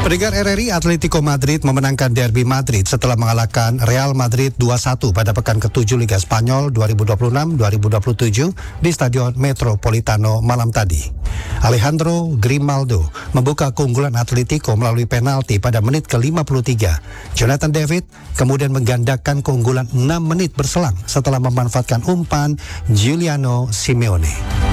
Pendengar RRI, Atletico Madrid memenangkan Derby Madrid setelah mengalahkan Real Madrid 2-1 pada pekan ke-7 Liga Spanyol 2026-2027 di Stadion Metropolitano malam tadi. Alejandro Grimaldo membuka keunggulan Atletico melalui penalti pada menit ke-53. Jonathan David kemudian menggandakan keunggulan 6 menit berselang setelah memanfaatkan umpan Giuliano Simeone.